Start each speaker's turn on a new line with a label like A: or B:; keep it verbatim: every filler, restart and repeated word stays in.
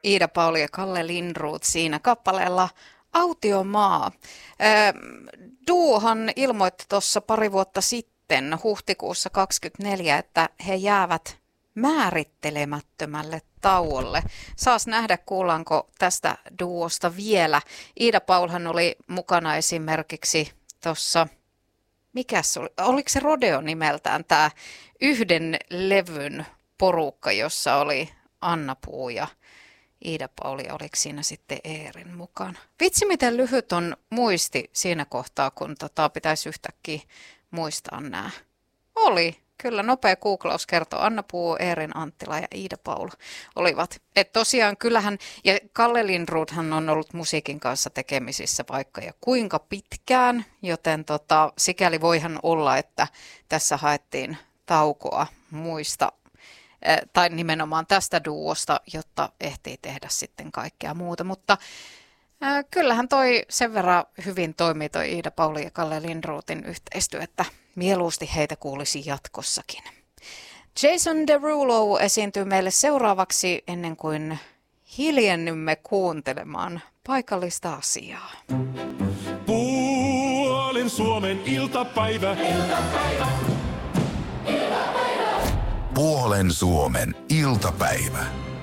A: Iida Pauli ja Kalle Lindroth siinä kappaleella Autiomaa. Duohan ilmoitti tuossa pari vuotta sitten huhtikuussa kaksikymmentäneljä, että he jäävät määrittelemättömälle tauolle. Saas nähdä, kuullaanko tästä duosta vielä. Iida Paulhan oli mukana esimerkiksi tuossa, mikäs oli, oliko se Rodeo nimeltään, tämä yhden levyn porukka, jossa oli Anna Puu ja Iida Pauli, oliko siinä sitten Eerin mukana. Vitsi, miten lyhyt on muisti siinä kohtaa, kun tota, pitäisi yhtäkkiä muistaa nämä. Oli. Kyllä, nopea googlaus kertoo. Anna Puu, Eerin Anttila ja Iida Paula olivat. Et tosiaan kyllähän, ja Kalle Lindrothhan on ollut musiikin kanssa tekemisissä vaikka ja kuinka pitkään, joten tota, sikäli voihan olla, että tässä haettiin taukoa muista, eh, tai nimenomaan tästä duosta, jotta ehtii tehdä sitten kaikkea muuta, mutta eh, kyllähän toi sen verran hyvin toimii toi Iida Pauli ja Kalle Lindrothin yhteistyö, että mieluusti heitä kuulisi jatkossakin. Jason Derulo esiintyy meille seuraavaksi ennen kuin hiljennymme kuuntelemaan paikallista asiaa.
B: Puolen Suomen iltapäivä. Iltapäivä.
C: Iltapäivä. Puolen Suomen iltapäivä.